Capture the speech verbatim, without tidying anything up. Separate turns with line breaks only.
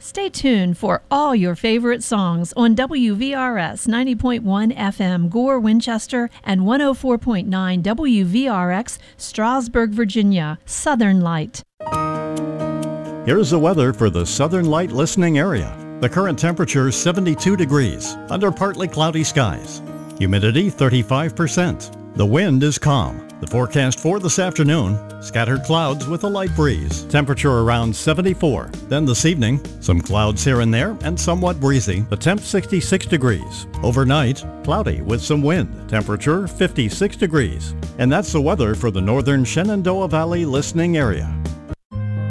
Stay tuned for all your favorite songs on W V R S ninety point one F M Gore, Winchester, and one oh four point nine W V R X Strasburg, Virginia. Southern Light.
Here's the weather for the Southern Light listening area. The current temperature is seventy-two degrees under partly cloudy skies. Humidity thirty-five percent. The wind is calm. The forecast for this afternoon, scattered clouds with a light breeze. Temperature around seventy-four. Then this evening, some clouds here and there and somewhat breezy. The temp sixty-six degrees. Overnight, cloudy with some wind. Temperature fifty-six degrees. And that's the weather for the northern Shenandoah Valley listening area.